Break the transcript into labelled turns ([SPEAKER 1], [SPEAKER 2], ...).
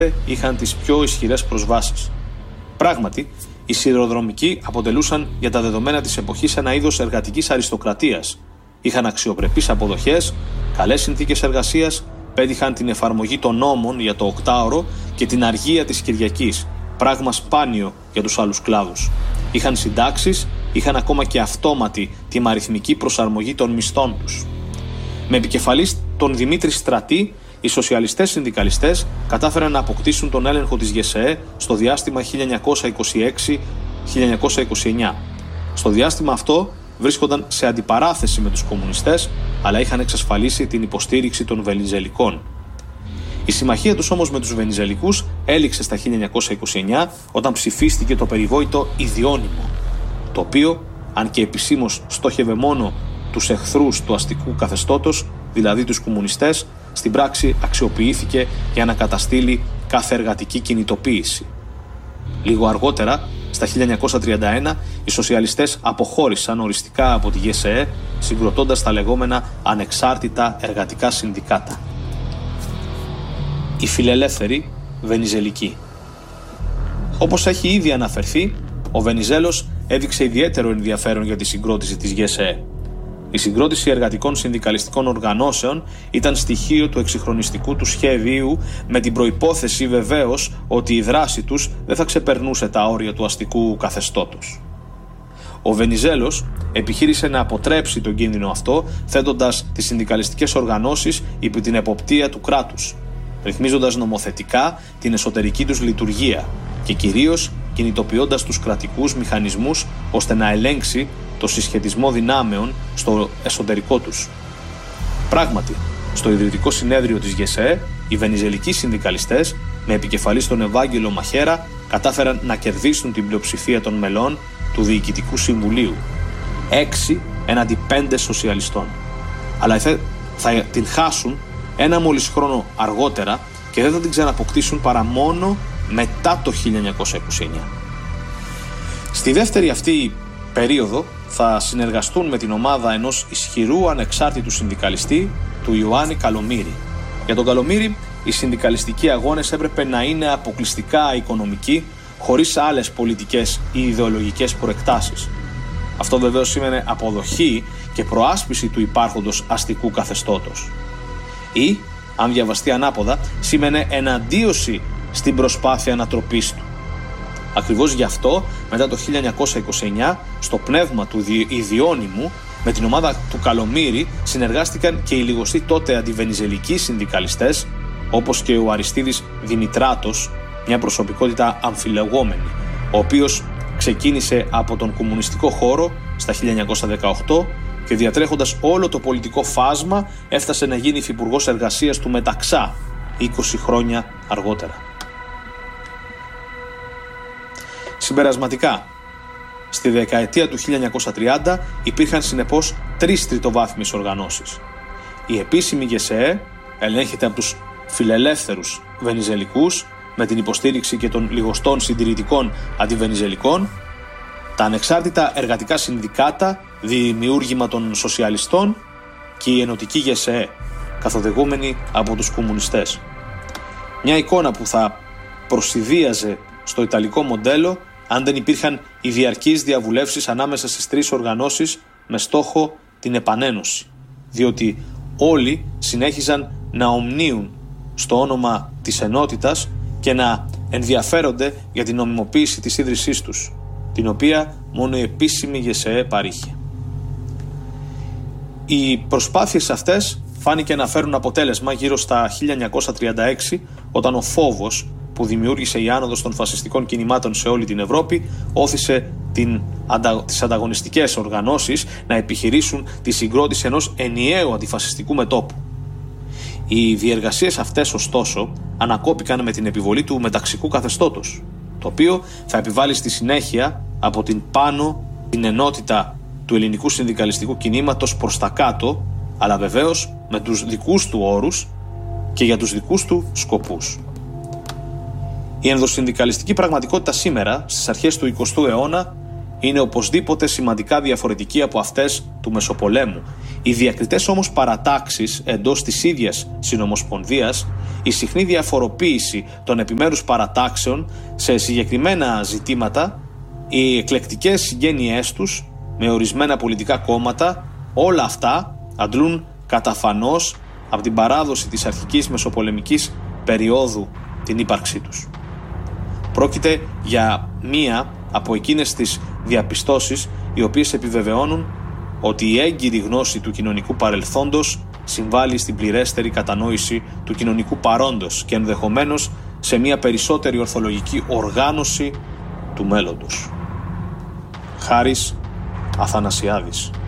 [SPEAKER 1] είχαν τις πιο ισχυρές προσβάσεις. Πράγματι, οι σιδηροδρομικοί αποτελούσαν για τα δεδομένα της εποχής ένα είδος εργατικής αριστοκρατίας. Είχαν αξιοπρεπείς αποδοχές, καλές συνθήκες εργασίας, πέτυχαν την εφαρμογή των νόμων για το οκτάωρο και την αργία της Κυριακής, πράγμα σπάνιο για τους άλλους κλάδους. Είχαν συντάξεις, είχαν ακόμα και αυτόματη τιμαριθμική προσαρμογή των μισθών τους. Με επικεφαλής τον Δημήτρη Στρατή, οι σοσιαλιστές συνδικαλιστές κατάφεραν να αποκτήσουν τον έλεγχο της ΓΕΣΕΕ στο διάστημα 1926-1929. Στο διάστημα αυτό βρίσκονταν σε αντιπαράθεση με τους κομμουνιστές, αλλά είχαν εξασφαλίσει την υποστήριξη των Βενιζελικών. Η συμμαχία τους όμως με τους Βενιζελικούς έληξε στα 1929 όταν ψηφίστηκε το περιβόητο ιδιώνυμο, το οποίο, αν και επισήμως στόχευε μόνο τους εχθρούς του αστικού καθεστώτος, δηλαδή τους κομμουνιστές, στην πράξη αξιοποιήθηκε για να καταστήλει κάθε εργατική κινητοποίηση. Λίγο αργότερα, στα 1931, οι σοσιαλιστές αποχώρησαν οριστικά από τη ΓΕΣΕΕ, συγκροτώντας τα λεγόμενα ανεξάρτητα εργατικά συνδικάτα. Οι φιλελεύθεροι Βενιζελικοί. Όπως έχει ήδη αναφερθεί, ο Βενιζέλος έδειξε ιδιαίτερο ενδιαφέρον για τη συγκρότηση της ΓΕΣΕΕ. Η συγκρότηση εργατικών συνδικαλιστικών οργανώσεων ήταν στοιχείο του εξυγχρονιστικού του σχεδίου, με την προϋπόθεση βεβαίως ότι η δράση τους δεν θα ξεπερνούσε τα όρια του αστικού καθεστώτος. Ο Βενιζέλος επιχείρησε να αποτρέψει τον κίνδυνο αυτό, θέτοντας τις συνδικαλιστικές οργανώσεις υπό την εποπτεία του κράτους, ρυθμίζοντας νομοθετικά την εσωτερική τους λειτουργία και κυρίως κινητοποιώντας τους κρατικούς μηχανισμούς ώστε να ελέγξει το συσχετισμό δυνάμεων στο εσωτερικό τους. Πράγματι, στο ιδρυτικό συνέδριο της ΓΕΣΕΕ, οι βενιζελικοί συνδικαλιστές, με επικεφαλής τον Ευάγγελο Μαχέρα, κατάφεραν να κερδίσουν την πλειοψηφία των μελών του Διοικητικού Συμβουλίου, 6 έναντι 5 σοσιαλιστών. Αλλά θα την χάσουν ένα μόλις χρόνο αργότερα και δεν θα την ξαναποκτήσουν παρά μόνο μετά το 1929. Στη δεύτερη αυτή περίοδο θα συνεργαστούν με την ομάδα ενός ισχυρού ανεξάρτητου συνδικαλιστή, του Ιωάννη Καλομήρη. Για τον Καλομήρη, οι συνδικαλιστικοί αγώνες έπρεπε να είναι αποκλειστικά οικονομικοί, χωρίς άλλες πολιτικές ή ιδεολογικές προεκτάσεις. Αυτό βεβαίως σήμαινε αποδοχή και προάσπιση του υπάρχοντος αστικού καθεστώτος. Ή, αν διαβαστεί ανάποδα, σήμαινε εναντίωση στην προσπάθεια ανατροπής του. Ακριβώς γι' αυτό, μετά το 1929, στο πνεύμα του ιδιώνυμου, με την ομάδα του Καλομήρη συνεργάστηκαν και οι λιγοστοί τότε αντιβενιζελικοί συνδικαλιστές, όπως και ο Αριστίδης Δημητράτος, μια προσωπικότητα αμφιλεγόμενη, ο οποίος ξεκίνησε από τον κομμουνιστικό χώρο στα 1918 και διατρέχοντας όλο το πολιτικό φάσμα έφτασε να γίνει υφυπουργός εργασίας του Μεταξά 20 χρόνια αργότερα. Συμπερασματικά, στη δεκαετία του 1930 υπήρχαν συνεπώς 3 τριτοβάθμιες οργανώσεις. Η επίσημη ΓΕΣΕΕ ελέγχεται από τους φιλελεύθερους βενιζελικούς με την υποστήριξη και των λιγοστών συντηρητικών αντιβενιζελικών, τα ανεξάρτητα εργατικά συνδικάτα, δημιούργημα των σοσιαλιστών και η ενωτική ΓΕΣΕΕ, καθοδηγούμενη από τους κομμουνιστές. Μια εικόνα που θα προσηδίαζε στο ιταλικό μοντέλο αν δεν υπήρχαν οι διαρκείς διαβουλεύσεις ανάμεσα στις 3 οργανώσεις με στόχο την επανένωση, διότι όλοι συνέχιζαν να ομνίουν στο όνομα της ενότητας και να ενδιαφέρονται για την νομιμοποίηση της ίδρυσής τους, την οποία μόνο η επίσημη ΓΕΣΕΕ παρήχε. Οι προσπάθειες αυτές φάνηκε να φέρουν αποτέλεσμα γύρω στα 1936, όταν ο φόβος που δημιούργησε η άνοδος των φασιστικών κινημάτων σε όλη την Ευρώπη όθησε τις ανταγωνιστικές οργανώσεις να επιχειρήσουν τη συγκρότηση ενός ενιαίου αντιφασιστικού μετώπου. Οι διεργασίες αυτές, ωστόσο, ανακόπηκαν με την επιβολή του μεταξικού καθεστώτος, το οποίο θα επιβάλλει στη συνέχεια από την πάνω την ενότητα του ελληνικού συνδικαλιστικού κινήματος προς τα κάτω, αλλά βεβαίως με τους δικούς του όρους και για τους δικούς του σκοπούς. Η ενδοσυνδικαλιστική πραγματικότητα σήμερα, στις αρχές του 20ου αιώνα, είναι οπωσδήποτε σημαντικά διαφορετική από αυτές του Μεσοπολέμου. Οι διακριτές όμως παρατάξεις εντός της ίδιας συνομοσπονδίας, η συχνή διαφοροποίηση των επιμέρους παρατάξεων σε συγκεκριμένα ζητήματα, οι εκλεκτικές συγγένειές τους με ορισμένα πολιτικά κόμματα, όλα αυτά αντλούν καταφανώς από την παράδοση της αρχικής μεσοπολεμικής περίοδου την ύπαρξή τους. Πρόκειται για μία από εκείνες τις διαπιστώσεις οι οποίες επιβεβαιώνουν ότι η έγκυρη γνώση του κοινωνικού παρελθόντος συμβάλλει στην πληρέστερη κατανόηση του κοινωνικού παρόντος και ενδεχομένως σε μια περισσότερη ορθολογική οργάνωση του μέλλοντος. Χάρης Αθανασιάδης.